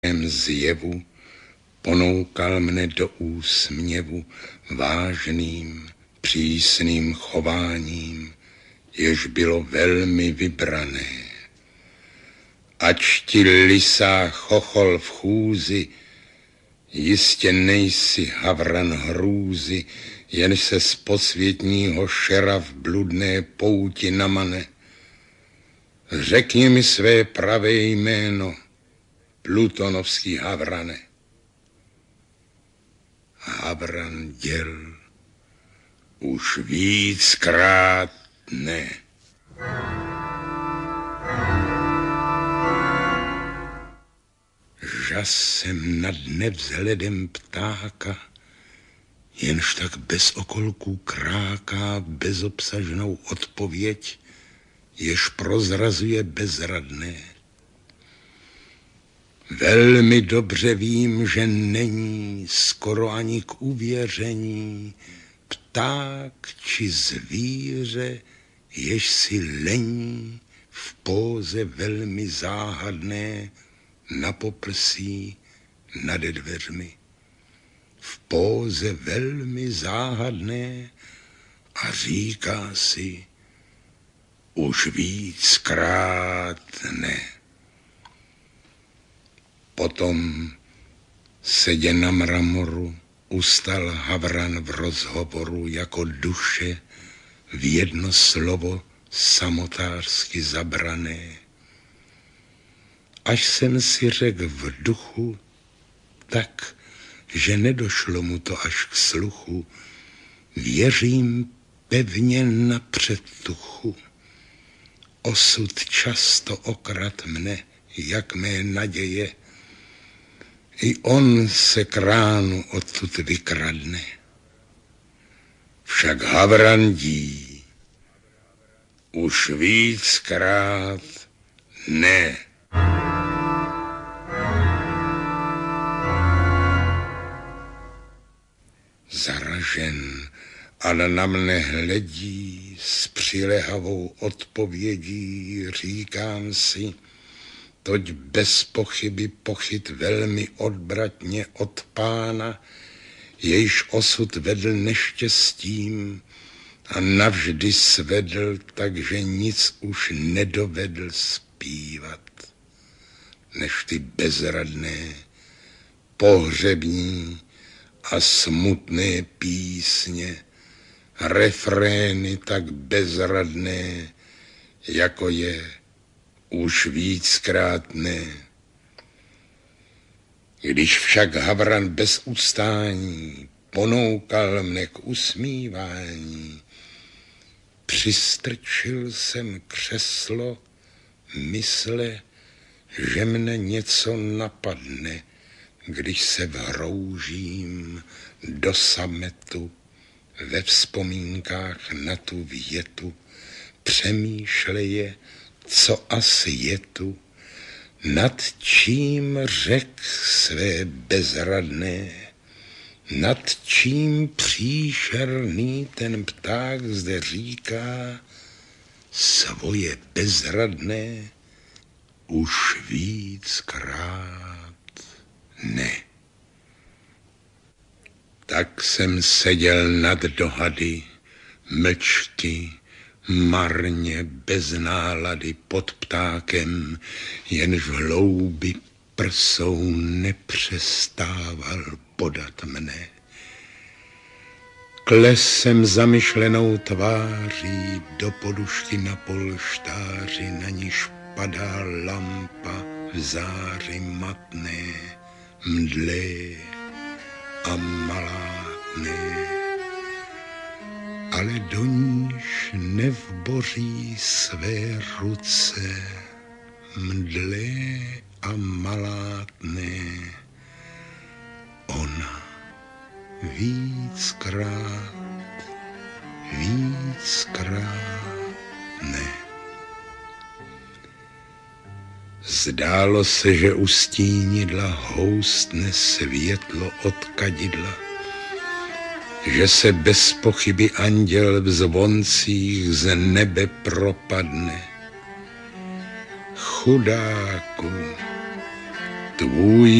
zjevu ponoukal mne do úsměvu vážným, přísným chováním, jež bylo velmi vybrané. Ač ti lisá chochol v chůzi, jistě nejsi havran hrůzy, jen se z posvětního šera v bludné pouti namane. Řekni mi své pravé jméno, plutonovský havrane. Havran děl už víckrát ne. Žasem nad nevzhledem ptáka, jenž tak bez okolků kráká bezobsažnou odpověď, jež prozrazuje bezradné. Velmi dobře vím, že není skoro ani k uvěření pták či zvíře, jež si lení v póze velmi záhadné na poprsí nade dveřmi. V póze velmi záhadné a říká si už víckrát ne. Potom sedě na mramoru ustal havran v rozhovoru jako duše v jedno slovo samotářsky zabrané. Až jsem si řekl v duchu, tak, že nedošlo mu to až k sluchu, věřím pevně na předtuchu. Osud často okrad mne, jak mé naděje, i on se k ránu odtud vykradne. Však havrandí už víckrát ne. Zaražen, ale na mne hledí s přilehavou odpovědí, říkám si, toť bez pochyby pochyt velmi odbratně od pána, jejž osud vedl neštěstím a navždy svedl, takže nic už nedovedl zpívat, než ty bezradné, pohřební a smutné písně, refrény tak bezradné, jako je už víckrát ne. Když však havran bez ustání ponoukal mne k usmívání, přistrčil jsem křeslo mysle, že mne něco napadne, když se vhroužím do sametu ve vzpomínkách na tu větu, přemýšleje, co asi je tu, nad čím řek své bezradné, nad čím příšerný ten pták zde říká svoje bezradné už víckrát ne. Tak jsem seděl nad dohady, mlčky, marně, bez nálady, pod ptákem, jenž v hloubi prsou nepřestával podat mne. Kles jsem zamyšlenou tváří do podušky na polštáři, na níž padá lampa v záři matné, mdlé a malátné. Ale do níž nevboří své ruce, mdlé a malátné, ona víckrát ne. Zdálo se, že u stínidla houstne světlo od kadidla, že se bez pochyby anděl v zvoncích z nebe propadne. Chudáku, tvůj